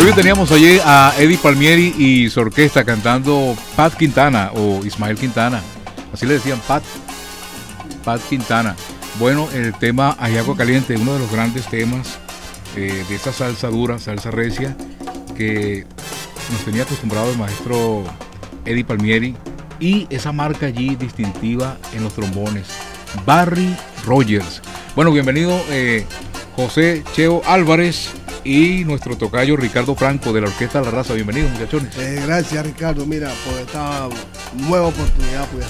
Hoy teníamos allí a Eddie Palmieri y su orquesta cantando Pat Quintana o Ismael Quintana. Así le decían Pat Quintana. Bueno, el tema Hay Agua Caliente, uno de los grandes temas de esa salsa dura, salsa recia, que nos tenía acostumbrado el maestro Eddie Palmieri, y esa marca allí distintiva en los trombones, Barry Rogers. Bueno, bienvenido José Cheo Álvarez y nuestro tocayo Ricardo Franco de la Orquesta La Raza. Bienvenidos, muchachones. Gracias, Ricardo. Mira, por esta nueva oportunidad, pues